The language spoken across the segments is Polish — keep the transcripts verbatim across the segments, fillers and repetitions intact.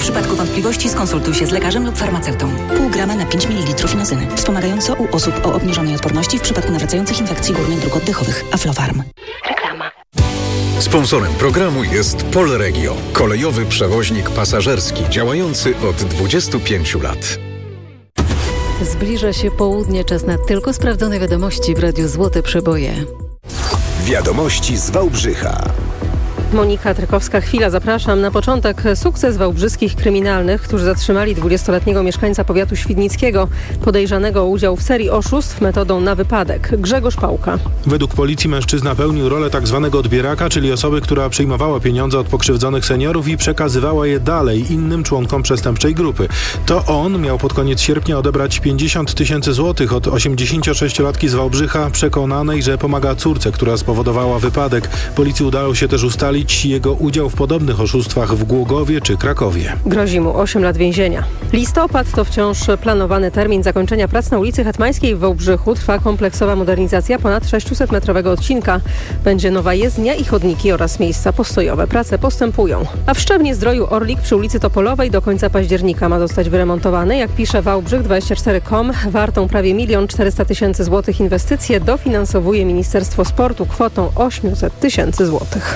przypadku wątpliwości skonsultuj się z lekarzem lub farmaceutą. Pół grama na pięć mililitrów inozyny. Wspomagająco u osób o obniżonej odporności w przypadku nawracających infekcji górnych dróg oddechowych. Aflofarm. Reklama. Sponsorem programu jest Polregio, kolejowy przewoźnik pasażerski działający od dwudziestu pięciu lat. Zbliża się południe, czas na tylko sprawdzone wiadomości w Radiu Złote Przeboje. Wiadomości z Wałbrzycha. Monika Trykowska, chwila, zapraszam. Na początek sukces wałbrzyskich kryminalnych, którzy zatrzymali dwudziestoletniego mieszkańca powiatu świdnickiego, podejrzanego o udział w serii oszustw metodą na wypadek. Grzegorz Pałka. Według policji mężczyzna pełnił rolę tzw. odbieraka, czyli osoby, która przyjmowała pieniądze od pokrzywdzonych seniorów i przekazywała je dalej innym członkom przestępczej grupy. To on miał pod koniec sierpnia odebrać pięćdziesiąt tysięcy złotych od osiemdziesięciosześciolatki z Wałbrzycha, przekonanej, że pomaga córce, która spowodowała wypadek. Policji udało się też ustalić jego udział w podobnych oszustwach w Głogowie czy Krakowie. Grozi mu osiem lat więzienia. Listopad to wciąż planowany termin zakończenia prac na ulicy Hetmańskiej w Wałbrzychu. Trwa kompleksowa modernizacja ponad sześciusetmetrowego odcinka. Będzie nowa jezdnia i chodniki oraz miejsca postojowe. Prace postępują. A w Szczewnie-Zdroju Orlik przy ulicy Topolowej do końca października ma zostać wyremontowany. Jak pisze Wałbrzych dwadzieścia cztery kropka com, wartą prawie milion czterysta tysięcy złotych inwestycję dofinansowuje Ministerstwo Sportu kwotą osiemset tysięcy złotych.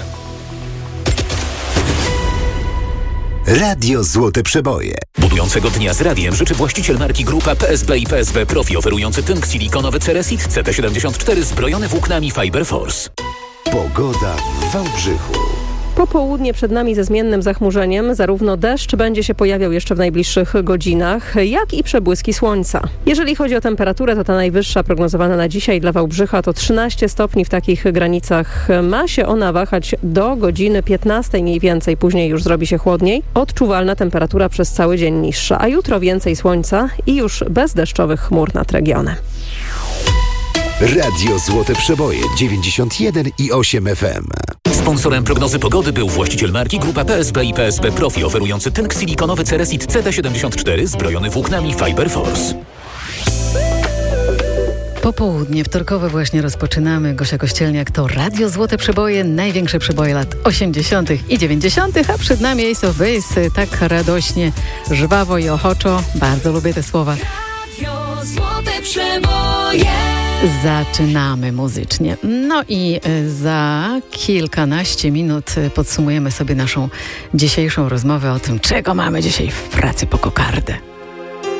Radio Złote Przeboje. Budującego dnia z radiem życzy właściciel marki Grupa P S B i P S B Profi, oferujący tynk silikonowy Ceresit C T siedemdziesiąt cztery zbrojony włóknami Fiber Force. Pogoda w Wałbrzychu. Popołudnie przed nami ze zmiennym zachmurzeniem. Zarówno deszcz będzie się pojawiał jeszcze w najbliższych godzinach, jak i przebłyski słońca. Jeżeli chodzi o temperaturę, to ta najwyższa prognozowana na dzisiaj dla Wałbrzycha to trzynaście stopni. W takich granicach ma się ona wahać do godziny piętnastej mniej więcej. Później już zrobi się chłodniej. Odczuwalna temperatura przez cały dzień niższa, a jutro więcej słońca i już bez deszczowych chmur nad regionem. Radio Złote Przeboje dziewięćdziesiąt jeden i osiem F M. Sponsorem prognozy pogody był właściciel marki Grupa P S B i P S B Profi, oferujący tynk silikonowy Ceresit C T siedemdziesiąt cztery zbrojony włóknami Fiber Force. Popołudnie wtorkowe właśnie rozpoczynamy. Gosia Kościelniak to Radio Złote Przeboje, największe przeboje lat osiemdziesiątych i dziewięćdziesiątych, a przed nami Ace of Base, tak radośnie, żwawo i ochoczo. Bardzo lubię te słowa. Radio Złote Przeboje. Zaczynamy muzycznie. No i za kilkanaście minut podsumujemy sobie naszą dzisiejszą rozmowę o tym, czego mamy dzisiaj w pracy po kokardę.